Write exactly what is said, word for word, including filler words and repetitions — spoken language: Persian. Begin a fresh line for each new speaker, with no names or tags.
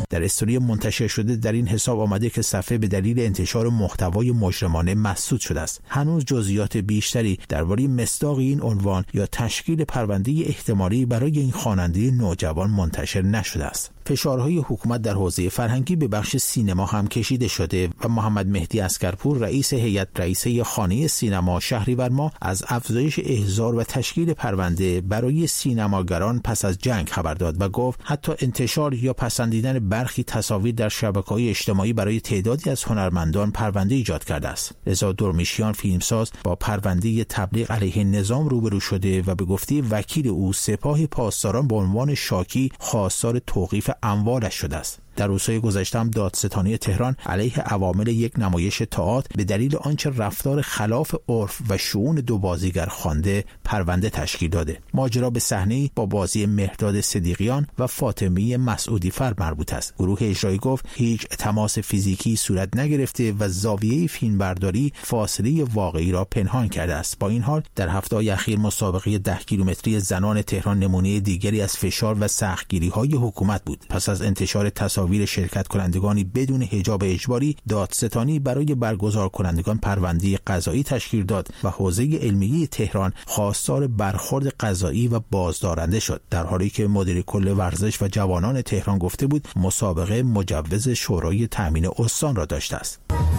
در استوری منتشر شده در این حساب آمده که صفحه به دلیل انتشار محتوای مجرمانه مسدود شده است. هنوز جزئیات بیشتری درباره مصداق این عنوان یا تشکیل پرونده احتمالی برای این خواننده نوجوان منتشر نشده است. فشارهای حکومت در حوزه فرهنگی به بخش سینما هم کشیده شده و محمد مهدی عسکرپور رئیس هیئت رئیسه خانه سینما شهریور ماه از افزایش احضار و تشکیل پرونده برای سینماگران پس از جنگ خبر داد و گفت حتی انتشار یا پسندیدن برخی تصاویر در شبکه‌های اجتماعی برای تعدادی از هنرمندان پرونده ایجاد کرده است. رضا درمیشیان فیلمساز با پرونده تبلیغ علیه نظام روبرو شده و به گفته وکیل او سپاه پاسداران به عنوان شاکی خواستار توقیف اموالش شده است. در روزهای گذشته هم دادستانی تهران علیه عوامل یک نمایش تئاتر به دلیل آنچه رفتار خلاف عرف و شؤون دو بازیگر خوانده پرونده تشکیل داده. ماجرا به صحنه‌ای با بازی مهرداد صدیقیان و فاطمی مسعودی فر مربوط است. گروه اجرایی گفت هیچ تماس فیزیکی صورت نگرفته و زاویه فیلمبرداری فاصله واقعی را پنهان کرده است. با این حال در هفته‌های اخیر مسابقه ده کیلومتری زنان تهران نمونه دیگری از فشار و سختگیری‌های حکومت بود. پس از انتشار تصاویر شرکت کنندگانی بدون حجاب اجباری، دادستانی برای برگزار کنندگان پرونده قضایی تشکیل داد و حوزه علمیه تهران خواستار برخورد قضایی و بازدارنده شد، در حالی که مدیر کل ورزش و جوانان تهران گفته بود مسابقه مجوز شورای تامین استان را داشته است.